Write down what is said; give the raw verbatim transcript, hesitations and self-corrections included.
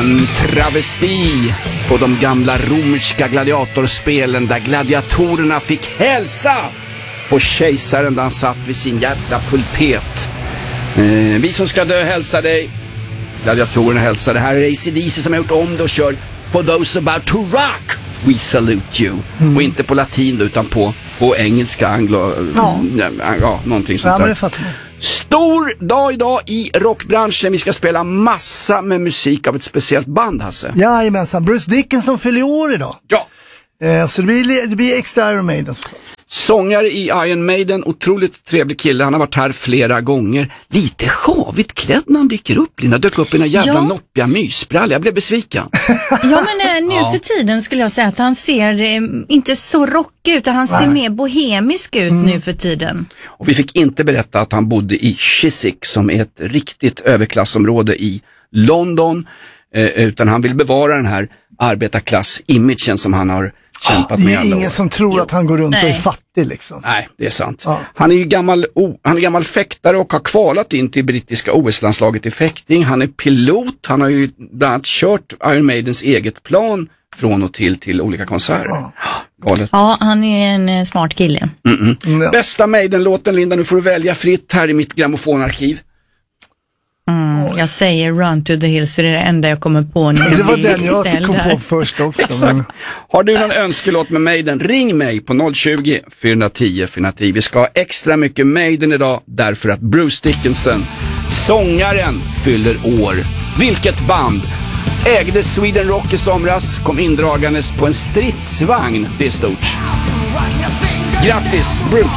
En travesti på de gamla romerska gladiatorspelen där gladiatorerna fick hälsa på kejsaren där han satt vid sin jävla pulpet. Eh, vi som ska dö hälsar dig. Gladiatorerna hälsar. Det här är A C D C som har gjort om det och kör For those about to rock, we salute you. Mm. Och inte på latin utan på, på engelska, anglo... Ja, ja någonting sånt ja, där. Stor dag idag i rockbranschen. Vi ska spela massa med musik av ett speciellt band, Hasse. Jajamensan, Bruce Dickinson fyller år idag. Ja. Eh, så det blir, det blir extra Iron Maiden. Sångare i Iron Maiden, otroligt trevlig kille. Han har varit här flera gånger. Lite sjavigt klädd när han dyker upp. Linda dök upp i en jävla ja. noppiga mysbrall. Jag blev besviken. Ja, men eh, nu ja. för tiden skulle jag säga att han ser eh, inte så rockig ut. Han ser Nej. mer bohemisk ut mm. nu för tiden. Och vi fick inte berätta att han bodde i Chiswick som är ett riktigt överklassområde i London. Eh, utan han vill bevara den här arbetarklass-imagen som han har kämpat det med. Det är ingen år. som tror jo. att han går runt Nej. och är fattig liksom. Nej, det är sant. Ja. Han är ju gammal, oh, han är gammal fäktare och har kvalat in till brittiska O S-landslaget i fäktning. Han är pilot. Han har ju bland annat kört Iron Maidens eget plan från och till till olika konserter. Ja. Galet. Ja, han är en smart kille. Mm -mm. Ja. Bästa Maiden-låten, Linda, nu får du välja fritt här i mitt grammofonarkiv. Mm, jag säger Run to the Hills för det är det enda jag kommer på nu. Det var den jag kom på först också. Men... Har du någon önskelåt med Maiden? Ring mig på noll tjugo, fyra tio, fyra tio. Vi ska ha extra mycket Maiden idag därför att Bruce Dickinson, sångaren, fyller år. Vilket band? Ägde Sweden Rock i somras, kom indragandes på en stridsvagn. Det är stort. Grattis Bruce!